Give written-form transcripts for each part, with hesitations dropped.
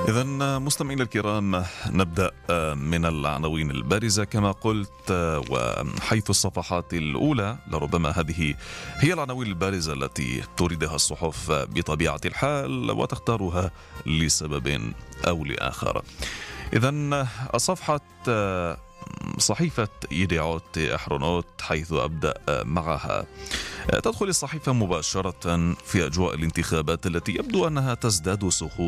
إذن مستمعينا الكرام، نبدأ من العناوين البارزة كما قلت، وحيث الصفحات الأولى لربما هذه هي العناوين البارزة التي تريدها الصحف بطبيعة الحال وتختارها لسبب أو لآخر. إذن صفحة صحيفة يديعوت أحرونوت، حيث أبدأ معها. تدخل الصحيفة مباشرة في أجواء الانتخابات التي يبدو أنها تزداد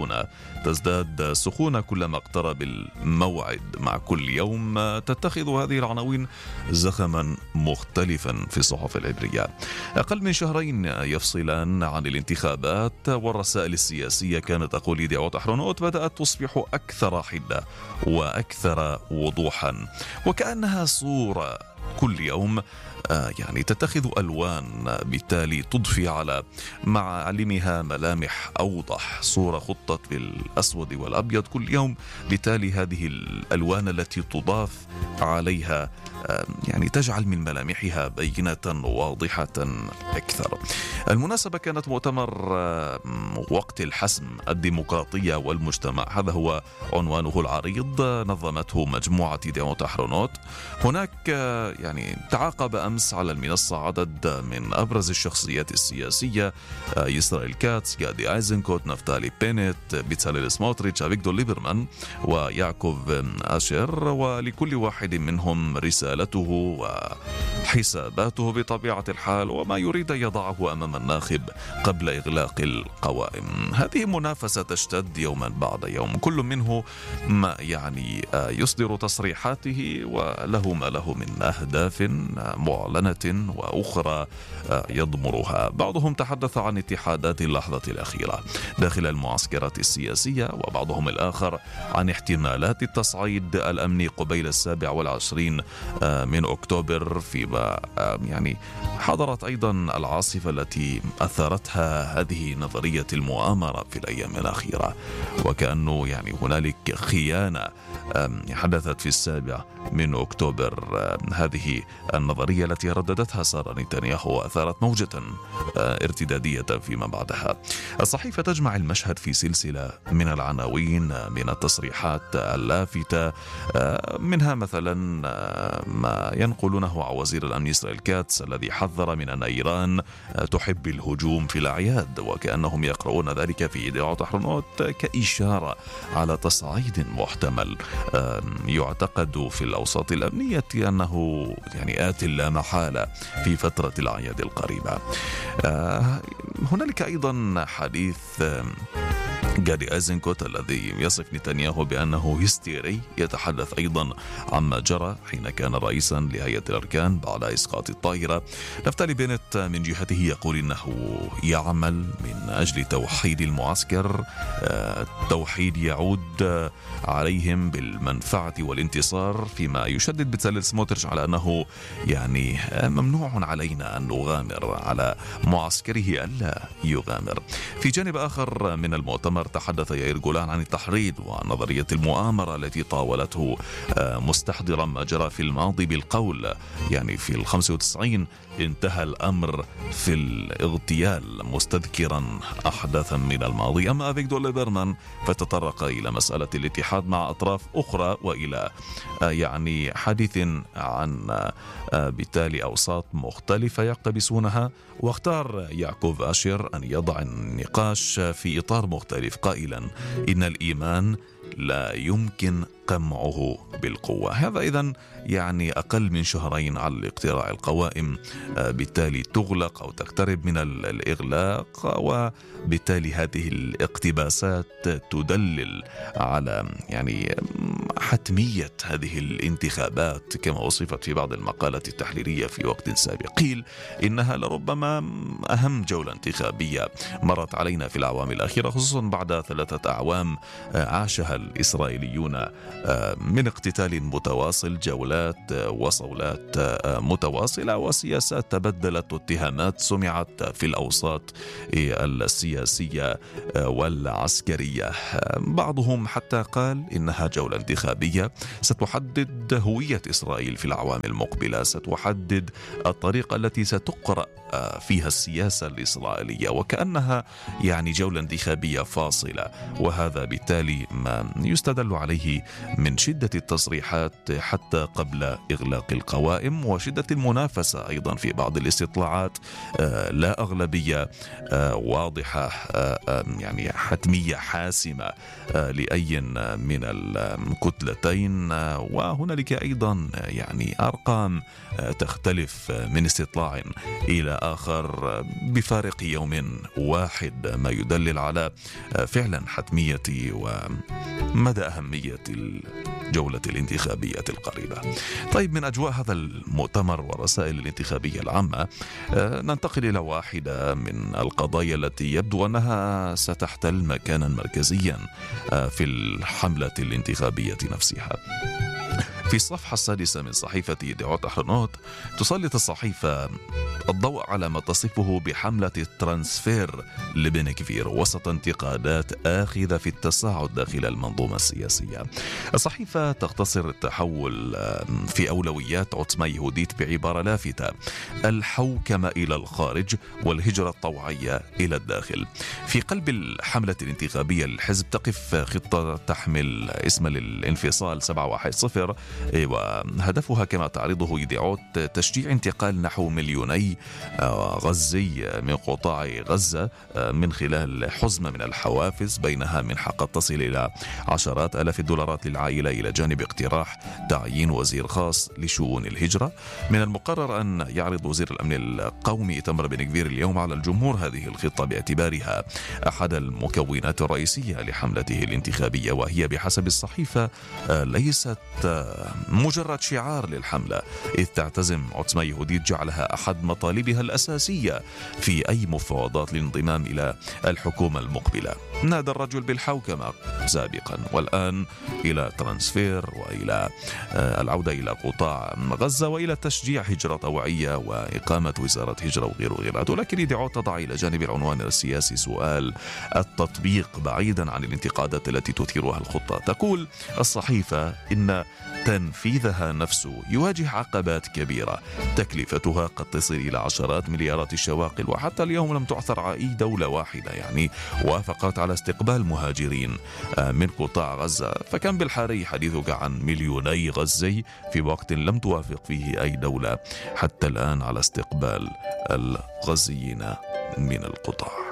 سخونة كلما اقترب الموعد. مع كل يوم تتخذ هذه العناوين زخما مختلفا في الصحف العبرية. أقل من شهرين يفصلان عن الانتخابات، والرسائل السياسية كانت تقول يديعوت أحرونوت بدأت تصبح أكثر حدة وأكثر وضوحا، وكأنها صورة كل يوم تتخذ ألوان، بالتالي تضفي على معالمها ملامح أوضح. صورة خطت بالأسود والأبيض كل يوم، بالتالي هذه الألوان التي تضاف عليها تجعل من ملامحها بينة واضحة أكثر. المناسبة كانت مؤتمر وقت الحسم، الديمقراطية والمجتمع، هذا هو عنوانه العريض، نظمته مجموعة يديعوت أحرونوت. هناك تعاقب أمس على المنصة عدد من أبرز الشخصيات السياسية: إسرائيل كاتس، جادي أيزنكوت، نفتالي بينيت، بيتساليل سموتريتش، أفيغدور ليبرمان ويعقوب آشر، ولكل واحد منهم رسالته وحساباته بطبيعة الحال وما يريد أن يضعه أمام الناخب قبل إغلاق القوائم. هذه منافسة تشتد يوما بعد يوم، كل منه ما يصدر تصريحاته وله ما له من أهداف معلنة وأخرى يضمرها. بعضهم تحدث عن اتحادات اللحظة الأخيرة داخل المعسكرات السياسية، وبعضهم الآخر عن احتمالات التصعيد الأمني قبيل 27 من أكتوبر، فيما حضرت أيضا العاصفة التي أثارتها هذه نظرية المؤامرة في الأيام الأخيرة، وكأنه هنالك خيانة حدثت في 7 من أكتوبر. هذه النظرية التي رددتها سارة نتنياهو وأثارت موجة ارتدادية فيما بعدها. الصحيفة تجمع المشهد في سلسلة من العناوين، من التصريحات اللافتة، منها مثلا ما ينقلونه عن وزير الأمن إسرائيل كاتس الذي حذر من أن إيران تحب الهجوم في الأعياد، وكأنهم يقرؤون ذلك في يديعوت أحرونوت كإشارة على تصعيد محتمل يعتقد في الأوساط الأمنية أنه آت لا محالة في فترة الأعياد القريبة. هنالك أيضا حديث جادي أيزنكوت الذي يصف نتنياهو بأنه هستيري، يتحدث أيضا عما جرى حين كان رئيسا لهيئة الأركان بعد إسقاط الطائرة. نفتالي بينت من جهته يقول إنه يعمل من أجل توحيد المعسكر، التوحيد يعود عليهم بالمنفعة والانتصار، فيما يشدد بيتساليل سموتريتش على أنه ممنوع علينا أن نغامر، على معسكره ألا يغامر. في جانب آخر من المؤتمر تحدث يائير جولان عن التحريض ونظرية المؤامرة التي طاولته، مستحضرا ما جرى في الماضي بالقول في 95 انتهى الأمر في الاغتيال، مستذكرا أحداثا من الماضي. أما أفيغدور ليبرمان فتطرق إلى مسألة الاتحاد مع أطراف أخرى وإلى حديث عن بالتالي أوساط مختلفة يقتبسونها، واختار يعقوب آشر أن يضع النقاش في إطار مختلف قائلا إن الإيمان لا يمكن قمعه بالقوة. هذا إذن أقل من شهرين على اقتراع القوائم، بالتالي تغلق أو تقترب من الإغلاق، وبالتالي هذه الاقتباسات تدلل على حتمية هذه الانتخابات كما وصفت في بعض المقالات التحليلية في وقت سابق. قيل إنها لربما أهم جولة انتخابية مرت علينا في الأعوام الأخيرة، خصوصا بعد 3 أعوام عاشها الإسرائيليون من اقتتال متواصل، جولات وصولات متواصلة، وسياسات تبدلت، واتهامات سمعت في الأوساط السياسية والعسكرية. بعضهم حتى قال إنها جولة انتخابية الإرهابية، ستحدد هوية إسرائيل في الأعوام المقبلة، ستحدد الطريقة التي ستقرأ فيها السياسة الإسرائيلية، وكأنها يعني جولة انتخابية فاصلة. وهذا بالتالي ما يستدل عليه من شدة التصريحات حتى قبل إغلاق القوائم، وشدة المنافسة أيضا في بعض الاستطلاعات. لا أغلبية واضحة يعني حتمية حاسمة لأي من الكتلتين، وهنالك أيضا يعني أرقام تختلف من استطلاع إلى آخر بفارق يوم واحد، ما يدلل على فعلا حتمية ومدى أهمية الجولة الانتخابية القريبة. طيب، من أجواء هذا المؤتمر والرسائل الانتخابية العامة ننتقل إلى واحدة من القضايا التي يبدو أنها ستحتل مكانا مركزيا في الحملة الانتخابية نفسها. في الصفحة السادسة من صحيفة يديعوت أحرنوت تسلط الصحيفة الضوء على ما تصفه بحملة الترانسفير لبن كفير وسط انتقادات آخذة في التصاعد داخل المنظومة السياسية. الصحيفة تختصر التحول في أولويات عتمة يهوديت بعبارة لافتة: الحوكمة إلى الخارج والهجرة الطوعية إلى الداخل. في قلب الحملة الانتخابية للحزب تقف خطة تحمل اسم الانفصال 710، وهدفها كما تعرضه يديعوت تشجيع انتقال نحو 2,000,000 غزي من قطاع غزة من خلال حزمة من الحوافز، بينها منحة قد تصل إلى عشرات آلاف الدولارات للعائلة، إلى جانب اقتراح تعيين وزير خاص لشؤون الهجرة. من المقرر أن يعرض وزير الأمن القومي إيتمار بن غفير اليوم على الجمهور هذه الخطة باعتبارها أحد المكونات الرئيسية لحملته الانتخابية، وهي بحسب الصحيفة ليست مجرد شعار للحملة، إذ تعتزم عتمة يهوديت جعلها أحد مطالبها الأساسية في أي مفاوضات للانضمام إلى الحكومة المقبلة. نادى الرجل بالحوكمة سابقا، والآن إلى ترانسفير، وإلى العودة إلى قطاع غزة، وإلى تشجيع هجرة طوعية وإقامة وزارة هجرة وغيره. ولكن يديعوت تضع إلى جانب العنوان السياسي سؤال التطبيق بعيدا عن الانتقادات التي تثيرها الخطة. تقول الصحيفة إن تنفيذها نفسه يواجه عقبات كبيرة تكلفتها قد تصل إلى عشرات مليارات الشواقل، وحتى اليوم لم تعثر أي دولة واحدة يعني وافقت على استقبال مهاجرين من قطاع غزة. فكان بالحري حديثك عن 2,000,000 غزي في وقت لم توافق فيه أي دولة حتى الآن على استقبال الغزيين من القطاع.